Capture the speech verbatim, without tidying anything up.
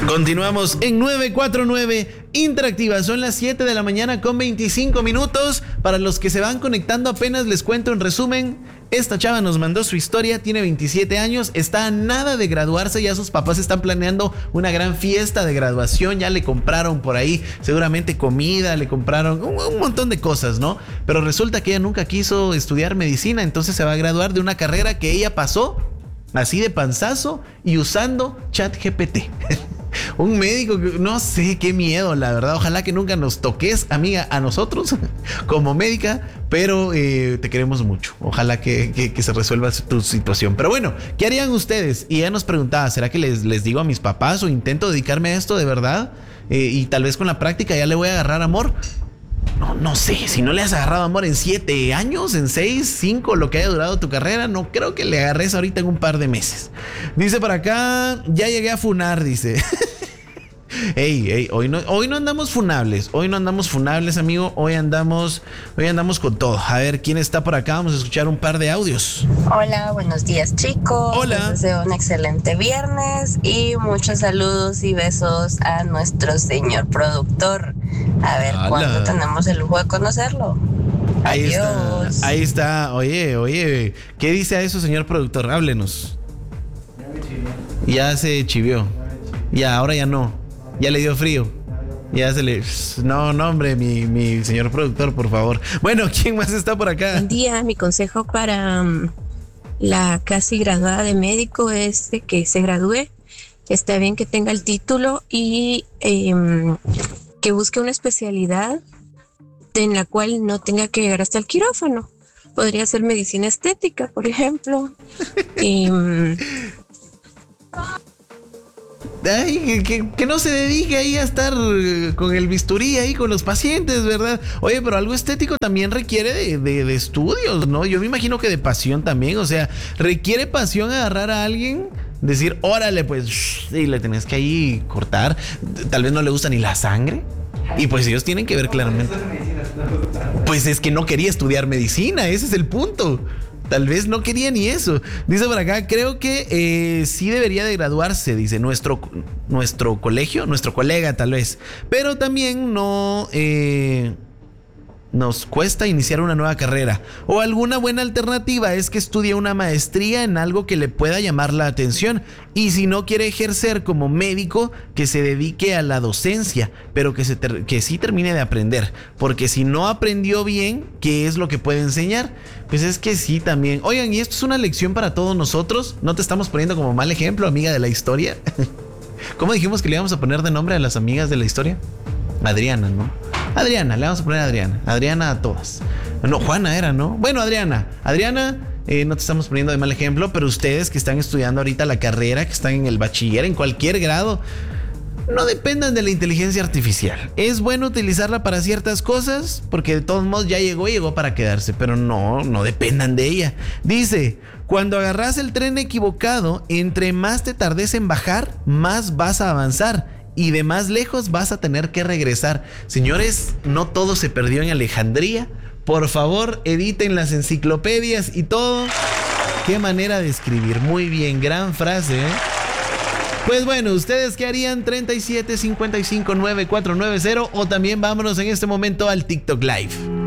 Continuamos en nueve cuatro nueve Interactiva. Son las siete de la mañana con veinticinco minutos. Para los que se van conectando, apenas les cuento en resumen. Esta chava nos mandó su historia, tiene veintisiete años, está a nada de graduarse, ya sus papás están planeando una gran fiesta de graduación, ya le compraron por ahí seguramente comida, le compraron un, un montón de cosas, ¿no? Pero resulta que ella nunca quiso estudiar medicina, entonces se va a graduar de una carrera que ella pasó así de panzazo y usando ChatGPT. Un médico que no sé, qué miedo, la verdad. Ojalá que nunca nos toques, amiga, a nosotros como médica, pero eh, te queremos mucho. Ojalá que, que, que se resuelva tu situación. Pero bueno, ¿qué harían ustedes? Y ella nos preguntaba, ¿será que les, les digo a mis papás o intento dedicarme a esto de verdad? Eh, y tal vez con la práctica ya le voy a agarrar amor. No, no sé, si no le has agarrado amor en siete años, en seis, cinco, lo que haya durado tu carrera, no creo que le agarres ahorita en un par de meses. Dice por acá, ya llegué a funar, dice. Ey, ey, hoy no, hoy no andamos funables, hoy no andamos funables, amigo, hoy andamos, hoy andamos con todo. A ver, ¿quién está por acá? Vamos a escuchar un par de audios. Hola, buenos días, chicos. Hola. Les deseo un excelente viernes y muchos saludos y besos a nuestro señor productor. A ver, Hola. ¿cuándo tenemos el lujo de conocerlo? Ahí Adiós. está, ahí está. Oye, oye, ¿qué dice a eso, señor productor? Háblenos. Ya se chivió. Ya, ahora ya no. Ya le dio frío. Ya se le... No, no, hombre, mi, mi señor productor, por favor. Bueno, ¿quién más está por acá? Buen día, mi consejo para um, la casi graduada de médico es de que se gradúe. Está bien que tenga el título y eh, que busque una especialidad en la cual no tenga que llegar hasta el quirófano. Podría ser medicina estética, por ejemplo. y... Um, Ay, que, que no se dedique ahí a estar con el bisturí ahí con los pacientes, ¿verdad? Oye, pero algo estético también requiere de, de, de estudios, ¿no? Yo me imagino que de pasión también, o sea, requiere pasión agarrar a alguien, decir, órale, pues, y le tenés que ahí cortar, tal vez no le gusta ni la sangre, y pues ellos tienen que ver claramente. Pues es que no quería estudiar medicina, ese es el punto. Tal vez no quería ni eso. Dice por acá, creo que eh, sí debería de graduarse, dice, nuestro, nuestro colegio, nuestro colega tal vez. Pero también no... Eh, nos cuesta iniciar una nueva carrera. O alguna buena alternativa es que estudie una maestría en algo que le pueda llamar la atención. Y si no quiere ejercer como médico, que se dedique a la docencia, pero que, se ter- que sí termine de aprender. Porque si no aprendió bien, ¿qué es lo que puede enseñar? Pues es que sí también. Oigan, y esto es una lección para todos nosotros. ¿No te estamos poniendo como mal ejemplo, amiga de la historia? ¿Cómo dijimos que le íbamos a poner de nombre a las amigas de la historia? Adriana, ¿no? Adriana, le vamos a poner a Adriana. Adriana a todas. No, Juana era, ¿no? Bueno, Adriana. Adriana, eh, no te estamos poniendo de mal ejemplo, pero ustedes que están estudiando ahorita la carrera, que están en el bachiller, en cualquier grado, no dependan de la inteligencia artificial. Es bueno utilizarla para ciertas cosas, porque de todos modos ya llegó y llegó para quedarse, pero no, no dependan de ella. Dice, cuando agarras el tren equivocado, entre más te tardes en bajar, más vas a avanzar. Y de más lejos vas a tener que regresar. Señores, no todo se perdió en Alejandría. Por favor, editen las enciclopedias y todo. Qué manera de escribir. Muy bien, gran frase, ¿eh? Pues bueno, ¿ustedes qué harían? treinta y siete cincuenta y cinco nueve cuatro nueve cero. O también vámonos en este momento al TikTok Live.